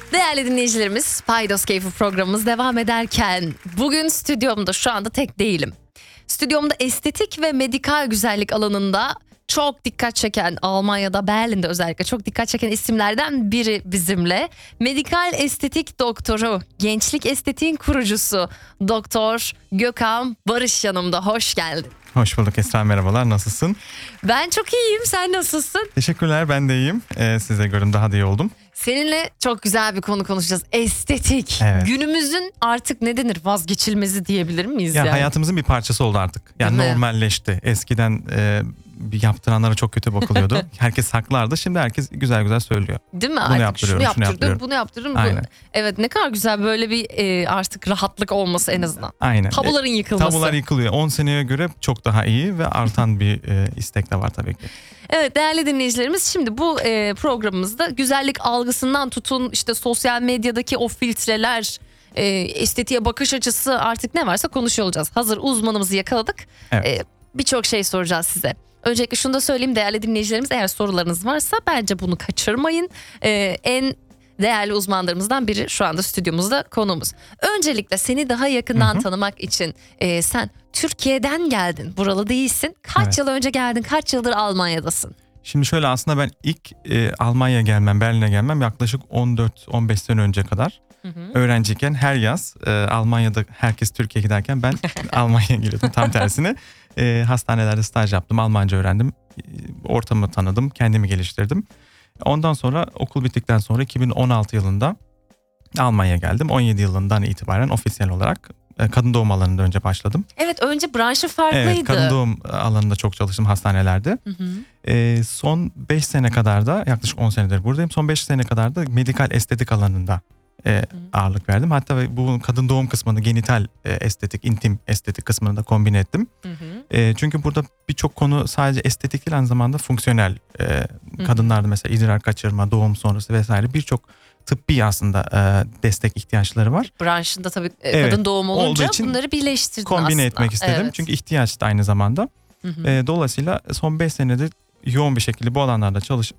Değerli dinleyicilerimiz, Paydos Keyfi programımız devam ederken bugün stüdyomda şu anda tek değilim. Stüdyomda estetik ve medikal güzellik alanında çok dikkat çeken, Almanya'da Berlin'de özellikle çok dikkat çeken isimlerden biri bizimle. Medikal estetik doktoru, gençlik estetiğin kurucusu Doktor Gökhan Barış yanımda. Hoş geldin. Hoş bulduk Esra, merhabalar, nasılsın? Ben çok iyiyim, sen nasılsın? Teşekkürler, ben de iyiyim. Size göre daha da iyi oldum. Seninle çok güzel bir konu konuşacağız. Estetik. Evet. Günümüzün artık ne denir, vazgeçilmezi diyebilir miyiz? Ya yani? Hayatımızın bir parçası oldu artık. Yani Değil mi? normalleşti. Eskiden bir yaptıranlara çok kötü bakılıyordu. Herkes saklardı. Şimdi herkes güzel güzel söylüyor. Değil mi? Bunu Artık yaptırıyorum, şunu şunu yaptırdım, yaptırıyorum. bunu yaptırdım. Aynen. Evet, ne kadar güzel böyle bir artık rahatlık olması en azından. Aynen. Tabuların yıkılması. Tabular yıkılıyor. 10 seneye göre çok daha iyi ve artan bir istek de var tabii ki. Evet değerli dinleyicilerimiz, şimdi bu programımızda güzellik algısından tutun işte sosyal medyadaki o filtreler, estetiğe bakış açısı, artık ne varsa konuşuyor olacağız. Hazır uzmanımızı yakaladık. Evet. Birçok şey soracağız size. Öncelikle şunu da söyleyeyim değerli dinleyicilerimiz, eğer sorularınız varsa bence bunu kaçırmayın. En değerli uzmanlarımızdan biri şu anda stüdyomuzda konuğumuz. Öncelikle seni daha yakından tanımak için sen Türkiye'den geldin, buralı değilsin. Kaç yıl önce geldin, kaç yıldır Almanya'dasın? Şimdi şöyle, aslında ben ilk Almanya'ya gelmem, Berlin'e gelmem yaklaşık 14-15 sene önce kadar. Öğrenciyken her yaz Almanya'da herkes Türkiye'ye giderken ben Almanya'ya geliyordum, tam tersine. Hastanelerde staj yaptım, Almanca öğrendim, ortamı tanıdım, kendimi geliştirdim. Ondan sonra okul bittikten sonra 2016 yılında Almanya'ya geldim. 17 yılından itibaren ofisiyel olarak kadın doğum alanında önce başladım. Evet, önce branşı farklıydı. Evet, kadın doğum alanında çok çalıştım hastanelerde. Son 5 sene kadar da, yaklaşık 10 senedir buradayım. Son 5 sene kadar da medikal estetik alanında ağırlık verdim. Hatta bu kadın doğum kısmını genital estetik, intim estetik kısmını da kombine ettim. Çünkü burada birçok konu sadece estetik değil, aynı zamanda fonksiyonel. Kadınlarda mesela idrar kaçırma, doğum sonrası vesaire birçok tıbbi aslında destek ihtiyaçları var. Branşında tabii Evet, kadın doğum olunca olduğu için bunları birleştirdin kombine aslında. etmek istedim. Evet. Çünkü ihtiyaç da aynı zamanda. Dolayısıyla son 5 senedir yoğun bir şekilde bu alanlarda çalışıp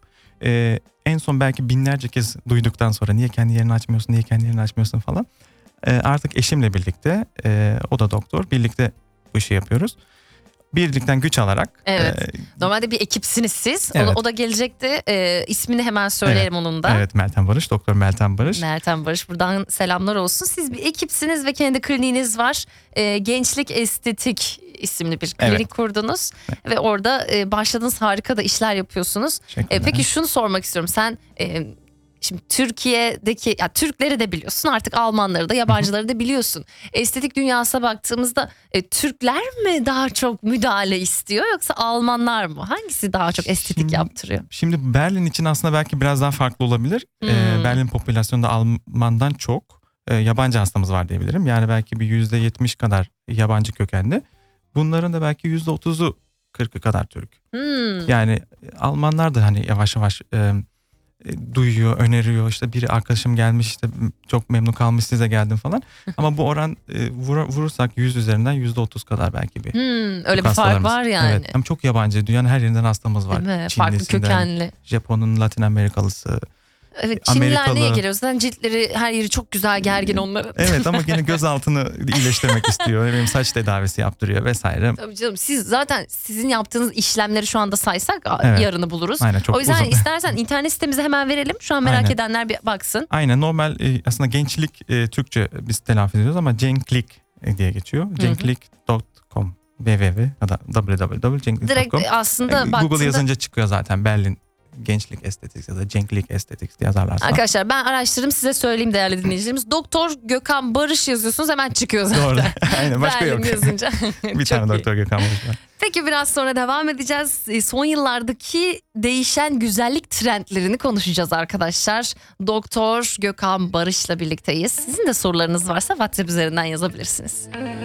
en son belki binlerce kez duyduktan sonra niye kendi yerini açmıyorsun, niye kendi yerini açmıyorsun falan. Artık eşimle birlikte, o da doktor, birlikte bu işi yapıyoruz. Birlikten güç alarak. Evet. Normalde bir ekipsiniz siz. Evet. O da gelecekti. İsmini hemen söyleyelim onun da. Evet, Meltem Barış, Doktor Meltem Barış. Meltem Barış, buradan selamlar olsun. Siz bir ekipsiniz ve kendi kliniğiniz var. Gençlik Estetik isimli bir klinik kurdunuz. Ve orada başladınız, harika da işler yapıyorsunuz. Peki şunu sormak istiyorum. Sen şimdi Türkiye'deki, ya Türkleri de biliyorsun, artık Almanları da, yabancıları da biliyorsun. Estetik dünyasına baktığımızda Türkler mi daha çok müdahale istiyor, yoksa Almanlar mı? Hangisi daha çok estetik yaptırıyor? Şimdi Berlin için aslında belki biraz daha farklı olabilir. Berlin popülasyonunda Almandan çok yabancı hastamız var diyebilirim. Yani belki bir %70 kadar yabancı kökenli. Bunların da belki %30'u 40'ı kadar Türk. Yani Almanlar da hani yavaş yavaş duyuyor, öneriyor. İşte bir arkadaşım gelmiş, işte çok memnun kalmış, size geldim falan. Ama bu oran vurursak 100 üzerinden %30 kadar belki bir. Öyle bir fark var yani. Evet, hem çok yabancı, dünyanın her yerinden hastamız var. Farklı kökenli. Japon'un, Latin Amerikalısı. Evet, Çinliler Amerikalı. niye geliyor? Zaten ciltleri, her yeri çok güzel, gergin onların. Evet, ama yine göz altını iyileştirmek istiyor. Benim saç tedavisi yaptırıyor vesaire. Tabii canım, siz zaten sizin yaptığınız işlemleri şu anda saysak yarını buluruz. Aynen, çok o yüzden uzun. istersen internet sitemizi hemen verelim. Şu an merak Aynen. edenler bir baksın. Aynen, normal aslında gençlik, Türkçe biz telaffuz ediyoruz ama Cenklik diye geçiyor. Cenklik.com www ya da www.cenklik.com. Direkt aslında baktığında... Google yazınca çıkıyor zaten, Berlin Gençlik Estetik ya da Cenklik Estetik diye yazarlarsa. Arkadaşlar ben araştırdım, size söyleyeyim değerli dinleyicilerimiz. Doktor Gökhan Barış yazıyorsunuz, hemen çıkıyor zaten. Doğru. Aynen, başka Berlin yok. yazınca. Bir tane Doktor Gökhan Barış var. Peki biraz sonra devam edeceğiz. Son yıllardaki değişen güzellik trendlerini konuşacağız arkadaşlar. Doktor Gökhan Barış'la birlikteyiz. Sizin de sorularınız varsa WhatsApp üzerinden yazabilirsiniz.